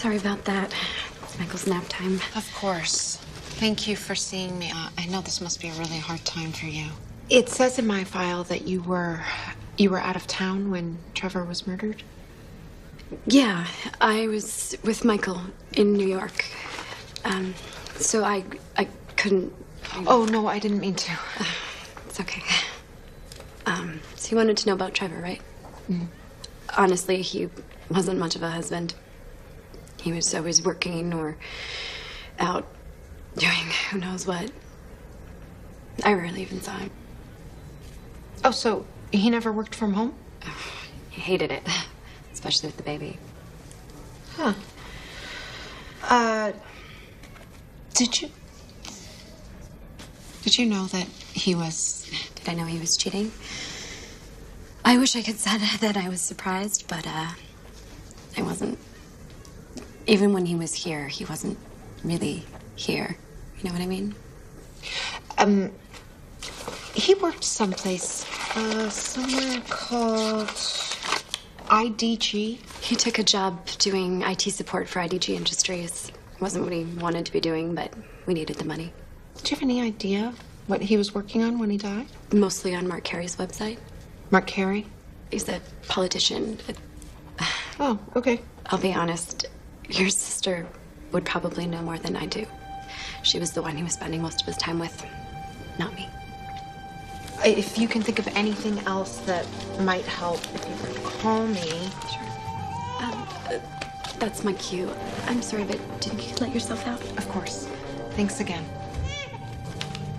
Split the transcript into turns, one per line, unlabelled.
Sorry about that. It's Michael's nap time.
Of course. Thank you for seeing me. I know this must be a really hard time for you. It says in my file that you were out of town when Trevor was murdered.
Yeah, I was with Michael in New York. So I couldn't...
Oh, no, I didn't mean to.
It's okay. So you wanted to know about Trevor, right?
Mm.
Honestly, he wasn't much of a husband. He was always working or out doing who knows what. I rarely even saw him.
Oh, so he never worked from home?
He hated it, especially with the baby.
Huh. Did you know that he was...
Did I know he was cheating? I wish I could say that I was surprised, but I wasn't. Even when he was here, he wasn't really here. You know what I mean?
He worked someplace, somewhere called IDG.
He took a job doing IT support for IDG Industries. It wasn't what he wanted to be doing, but we needed the money.
Do you have any idea what he was working on when he died?
Mostly on Mark Carey's website.
Mark Carey?
He's a politician.
Oh, okay.
I'll be honest, your sister would probably know more than I do. She was the one he was spending most of his time with, not me.
If you can think of anything else that might help, if you could call me.
Sure. That's my cue. I'm sorry, but didn't you let yourself out?
Of course. Thanks again.